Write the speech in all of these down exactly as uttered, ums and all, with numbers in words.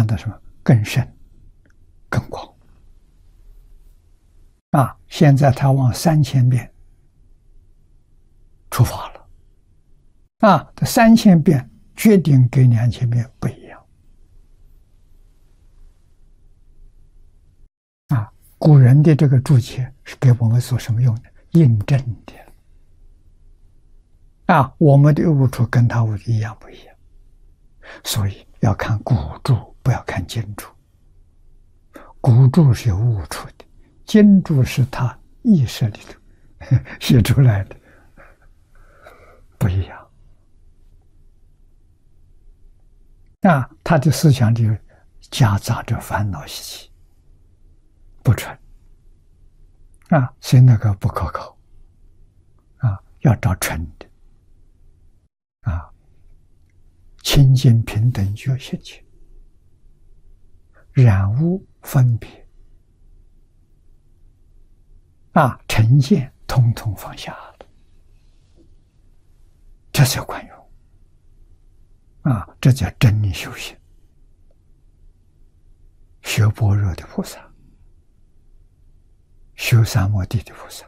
看到什么更深、更广啊！现在他往三千遍出发了啊！这三千遍决定跟两千遍不一样啊！古人的这个注解是给我们做什么用的？印证的啊！我们的悟处跟他悟的一样不一样，所以要看古注，不要看今注。古注是有悟处的，今注是他意识里头写出来的，不一样。啊，他的思想里夹杂着烦恼习气，不纯啊，所以那个不可靠啊，要找纯的啊，清净平等觉现前，染污分别啊，成见统统放下了，这才管用啊！这叫真理修行，学般若的菩萨，修三摩地的菩萨。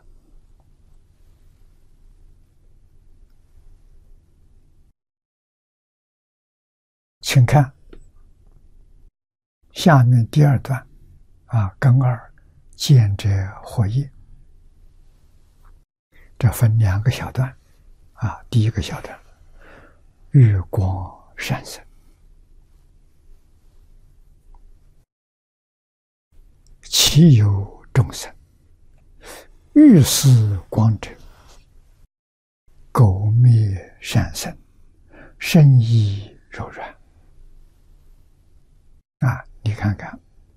请看下面第二段啊，庚二见者惑业，这分两个小段啊。第一个小段，月光闪烁，其有众生欲思光者，苟灭闪生，身意柔软啊！你看看，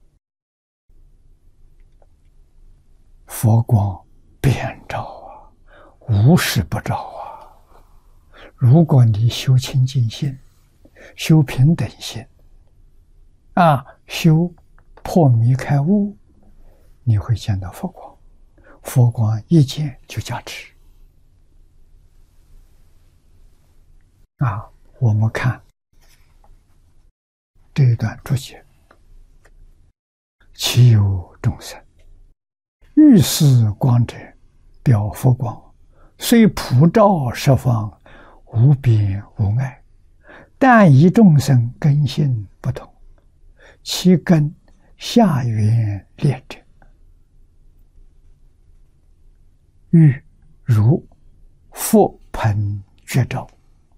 佛光遍照啊，无时不照啊。如果你修清净心，修平等心啊，修破迷开悟，你会见到佛光。佛光一见就加持啊！我们看这一段注解，其有众生欲思光者，表佛光，虽普照十方，无边无碍，但以众生根性不同，其根下缘劣者，欲如覆盆觉照。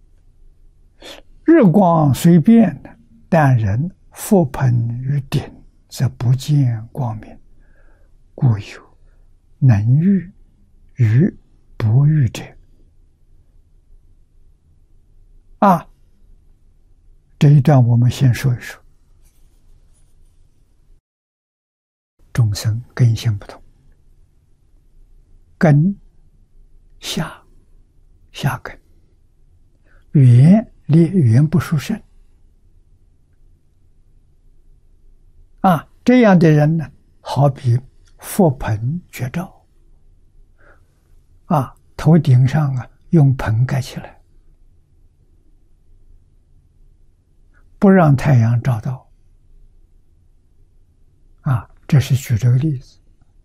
日光虽变，但人覆盆于顶，则不见光明，故有能遇与不遇者。啊，这一段我们先说一说，众生根性不同，根下下根，缘离缘不殊胜啊，这样的人呢，好比覆盆觉照啊，头顶上啊用盆盖起来，不让太阳照到啊，这是举这个例子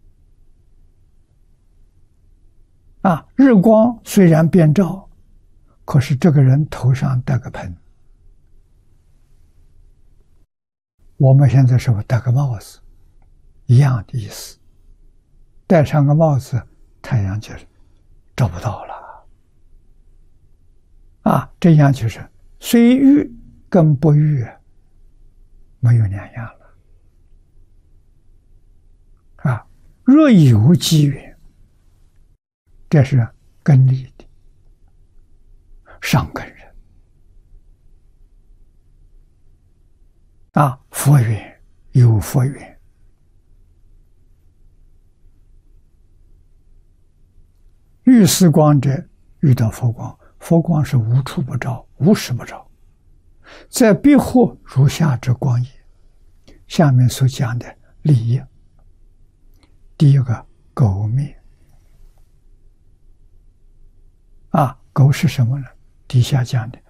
啊。日光虽然遍照，可是这个人头上戴个盆，我们现在是不是戴个帽子一样的意思？戴上个帽子，太阳就是照不到了啊。这样就是虽遇跟不遇没有两样了啊。若有机缘，这是根利的上根人啊，佛缘有佛缘，遇思光者，遇到佛光，佛光是无处不照，无时不照，在必获如下之光也。下面所讲的利益，第一个苟灭啊，苟是什么呢？底下讲的